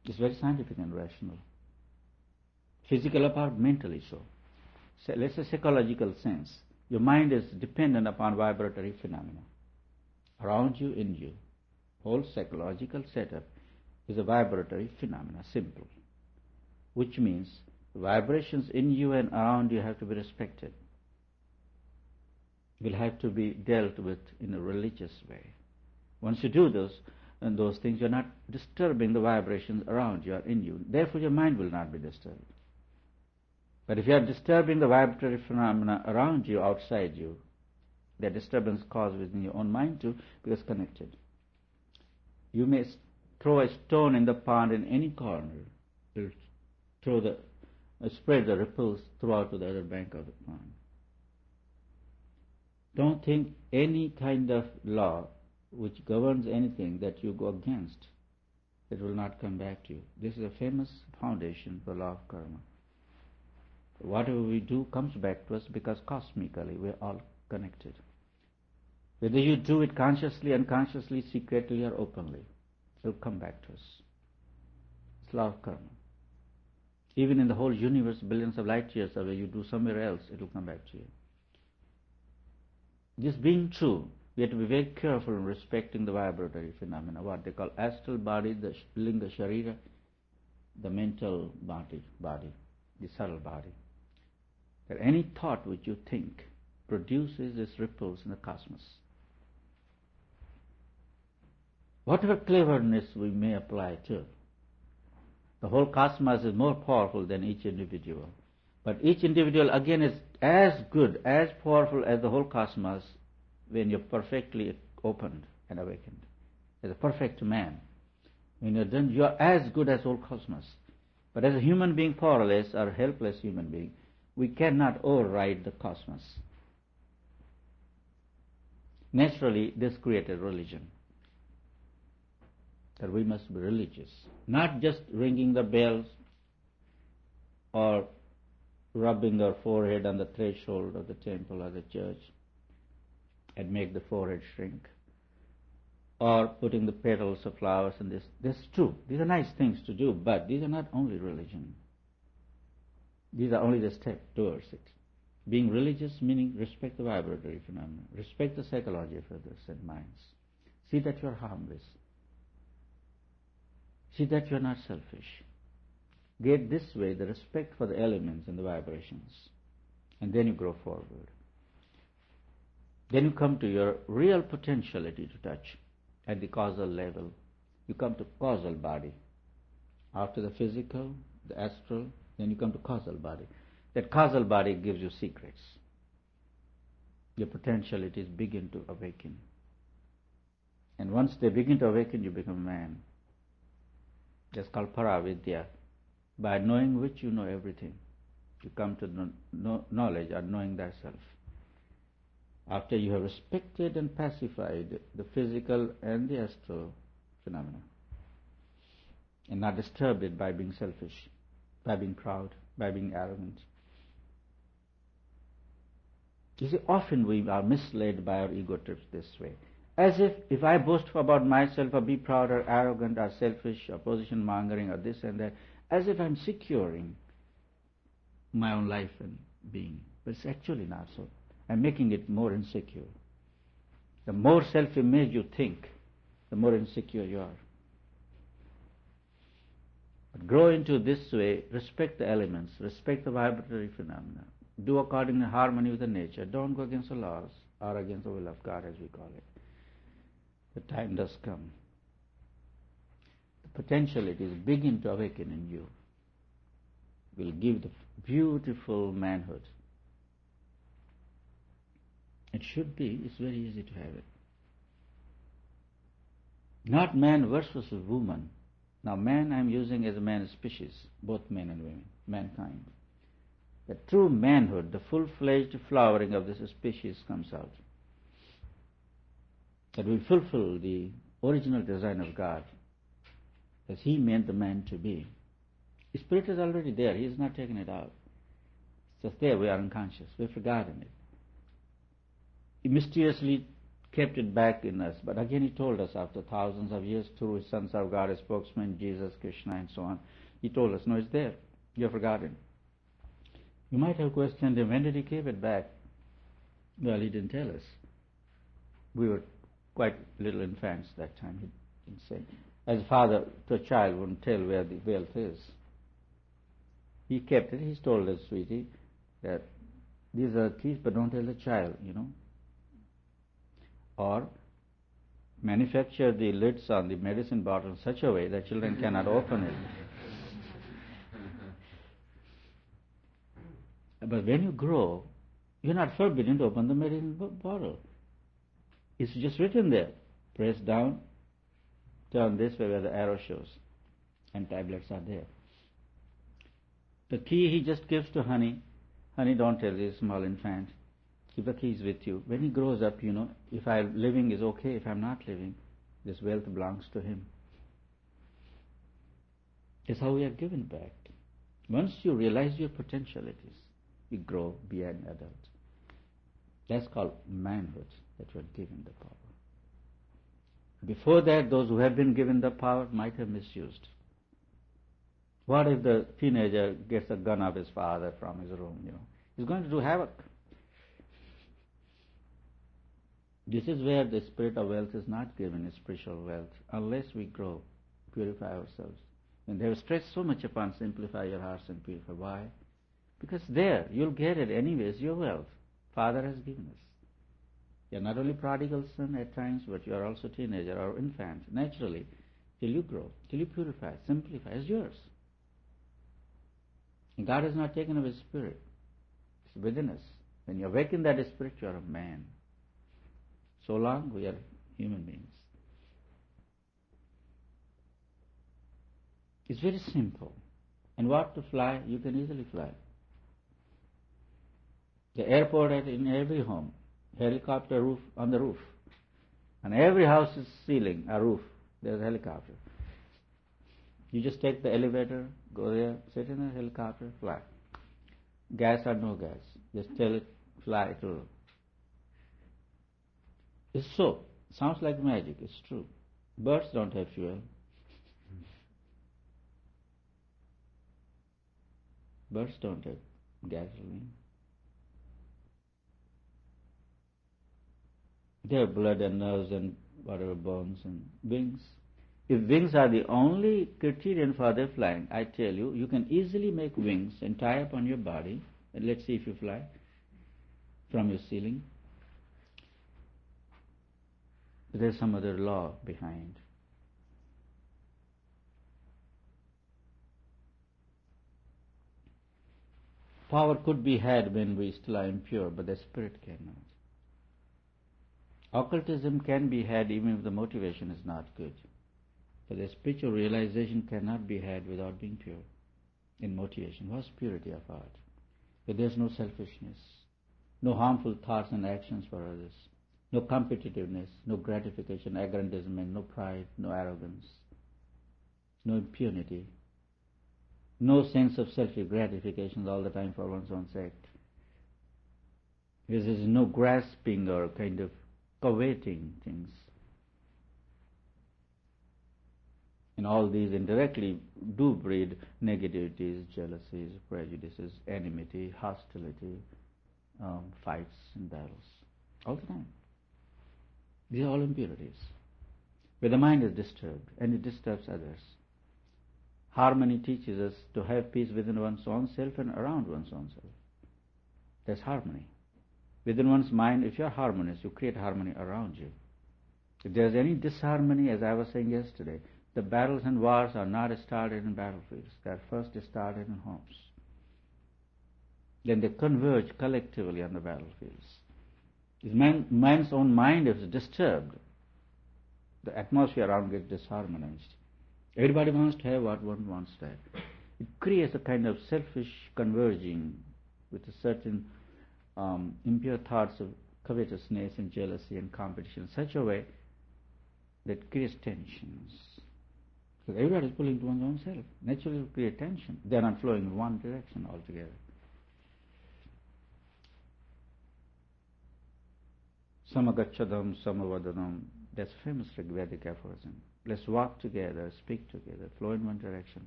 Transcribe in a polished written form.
It's very scientific and rational. Physical apart, mentally so. Let's say psychological sense. Your mind is dependent upon vibratory phenomena. Around you, in you. Whole psychological setup is a vibratory phenomena, simple. Which means vibrations in you and around you have to be respected. Will have to be dealt with in a religious way. Once you do those things, you're not disturbing the vibrations around you or in you. Therefore, your mind will not be disturbed. But if you are disturbing the vibratory phenomena around you, outside you, that disturbance caused within your own mind too, because connected. You may throw a stone in the pond in any corner. It will spread the ripples throughout to the other bank of the pond. Don't think any kind of law which governs anything that you go against, it will not come back to you. This is a famous foundation for law of karma. Whatever we do comes back to us because cosmically we are all connected. Whether you do it consciously, unconsciously, secretly or openly, it will come back to us. It's law of karma. Even in the whole universe, billions of light years away, you do somewhere else, it will come back to you. This being true, we have to be very careful in respecting the vibratory phenomena, what they call astral body, the linga sharira, the mental body, the subtle body. That any thought which you think produces these ripples in the cosmos. Whatever cleverness we may apply to, the whole cosmos is more powerful than each individual. But each individual again is as good, as powerful as the whole cosmos when you're perfectly opened and awakened. As a perfect man. When you're done, you're as good as whole cosmos. But as a human being, powerless or helpless human being, we cannot override the cosmos. Naturally, this created religion. That we must be religious. Not just ringing the bells or rubbing our forehead on the threshold of the temple or the church and make the forehead shrink, or putting the petals of flowers in this. This is true. These are nice things to do, but these are not only religion. These are only the step towards it. Being religious meaning respect the vibratory phenomena, respect the psychology of others and minds. See that you are harmless. See that you are not selfish. Get this way the respect for the elements and the vibrations. And then you grow forward. Then you come to your real potentiality to touch at the causal level. You come to causal body. After the physical, the astral, then you come to causal body. That causal body gives you secrets. Your potentialities begin to awaken. And once they begin to awaken, you become a man. That's called paravidya. By knowing which you know everything. You come to knowledge or knowing thyself. After you have respected and pacified the physical and the astral phenomena, and not disturbed it by being selfish, by being proud, by being arrogant. You see, often we are misled by our ego trips this way. As if I boast about myself or be proud or arrogant or selfish or position mongering or this and that, as if I'm securing my own life and being. But it's actually not so. I'm making it more insecure. The more self-image you think, the more insecure you are. But grow into this way, respect the elements, respect the vibratory phenomena, do according to harmony with the nature, don't go against the laws or against the will of God as we call it. The time does come. The potentialities begin to awaken in you, will give the beautiful manhood. It should be, it's very easy to have it. Not man versus woman. Now man I'm using as a man species, both men and women, mankind. The true manhood, the full-fledged flowering of this species comes out. That we fulfill the original design of God as He meant the man to be. The Spirit is already there, He has not taken it out. It's just there, we are unconscious, we've forgotten it. He mysteriously kept it back in us. But again he told us after thousands of years through his sons of God, his spokesman, Jesus, Krishna and so on, he told us, no, it's there. You have forgotten. You might have questioned him, when did he keep it back? Well, he didn't tell us. We were quite little infants that time, he didn't say. As a father to a child wouldn't tell where the wealth is. He kept it. He's told us, sweetie, that these are keys, but don't tell the child, Or manufacture the lids on the medicine bottle in such a way that children cannot open it. But when you grow, you're not forbidden to open the medicine bottle. It's just written there. Press down, turn this way where the arrow shows, and tablets are there. The key he just gives to Honey. Honey, don't tell this small infant. Keep the keys with you. When he grows up, if I'm living is okay, if I'm not living, this wealth belongs to him. It's how we are given back. Once you realize your potentialities, you grow, be an adult. That's called manhood, that you are given the power. Before that, those who have been given the power might have misused. What if the teenager gets a gun of his father from his room, He's going to do havoc. This is where the spirit of wealth is not given, spiritual wealth, unless we grow, purify ourselves. And they have stressed so much upon simplify your hearts and purify. Why? Because there, you'll get it anyways, your wealth. Father has given us. You're not only prodigal son at times, but you are also teenager or infant, naturally, till you grow, till you purify, simplify, it's yours. And God has not taken away spirit. It's within us. When you awaken that spirit, you are a man. So long, we are human beings. It's very simple. And what to fly, you can easily fly. The airport in every home, helicopter roof on the roof. And every house's ceiling, a roof, there's a helicopter. You just take the elevator, go there, sit in a helicopter, fly. Gas or no gas, just tell it, fly to. It's so. Sounds like magic, it's true. Birds don't have fuel. Birds don't have gasoline. They have blood and nerves and whatever, bones and wings. If wings are the only criterion for their flying, I tell you, you can easily make wings and tie up on your body, and let's see if you fly from your ceiling. But there's some other law behind. Power could be had when we still are impure, but the spirit cannot. Occultism can be had even if the motivation is not good. But the spiritual realization cannot be had without being pure in motivation. What's purity of heart? Where there's no selfishness, no harmful thoughts and actions for others, no competitiveness, no gratification, aggrandizement, no pride, no arrogance, no impunity, no sense of self-gratification all the time for one's own sake. There is no grasping or kind of coveting things. And all these indirectly do breed negativities, jealousies, prejudices, enmity, hostility, fights and battles. All the time. These are all impurities. Where the mind is disturbed and it disturbs others. Harmony teaches us to have peace within one's own self and around one's own self. That's harmony. Within one's mind, if you're harmonious, you create harmony around you. If there's any disharmony, as I was saying yesterday, the battles and wars are not started in battlefields. They are first started in homes. Then they converge collectively on the battlefields. If man's own mind is disturbed, the atmosphere around gets disharmonized. Everybody wants to have what one wants to have. It creates a kind of selfish converging with a certain impure thoughts of covetousness and jealousy and competition in such a way that creates tensions. Because everybody is pulling to one's own self. Naturally, it will create tension. They are not flowing in one direction altogether. Samagachadam, samavadanam. That's famous Rigvedic aphorism. Let's walk together, speak together, flow in one direction.